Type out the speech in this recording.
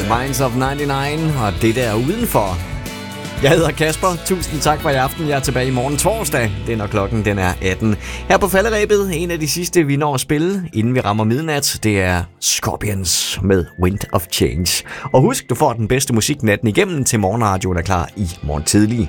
Minds of 99, og det der udenfor. Jeg hedder Kasper. Tusind tak for i aften. Jeg er tilbage i morgen torsdag. Det er når klokken den er 18. Her på falderebet, en af de sidste, vi når at spille, inden vi rammer midnat, det er Scorpions med Wind of Change. Og husk, du får den bedste musik natten igennem til morgenradioen er klar i morgen tidlig.